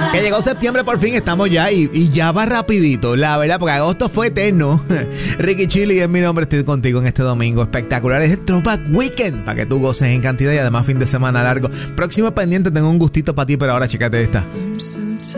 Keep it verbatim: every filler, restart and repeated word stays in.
Que llegó septiembre por fin, estamos ya y, y ya va rapidito, la verdad, porque agosto fue eterno. Ricky Chili es mi nombre, estoy contigo en este domingo espectacular. Es el Throwback Weekend, para que tú goces en cantidad y además fin de semana largo. Próximo pendiente, tengo un gustito para ti, pero ahora chécate esta.